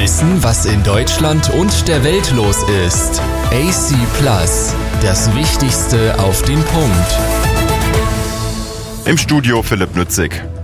Wissen, was in Deutschland und der Welt los ist. AC Plus, das Wichtigste auf den Punkt. Im Studio Philipp Nützig.